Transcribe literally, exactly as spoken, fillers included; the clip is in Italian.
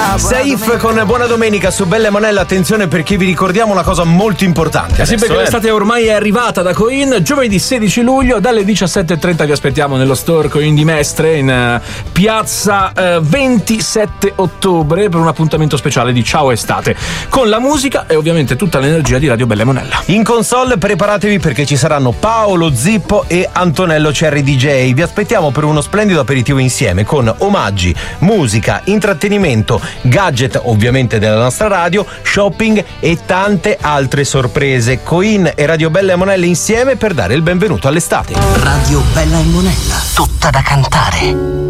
Saif con Buona Domenica su Bella e Monella. Attenzione, perché vi ricordiamo una cosa molto importante. Eh sì, perché eh. l'estate ormai è arrivata da Coin. Giovedì sedici luglio dalle diciassette e trenta vi aspettiamo nello store Coin di Mestre in uh, piazza uh, ventisette ottobre per un appuntamento speciale di Ciao Estate, con la musica e ovviamente tutta l'energia di Radio Bella e Monella. In console preparatevi, perché ci saranno Paolo Zippo e Antonello Cerri D J. Vi aspettiamo per uno splendido aperitivo insieme, con omaggi, musica, intrattenimento, gadget ovviamente della nostra radio, shopping e tante altre sorprese. Coin e Radio Bella e Monella insieme per dare il benvenuto all'estate. Radio Bella e Monella, tutta da cantare.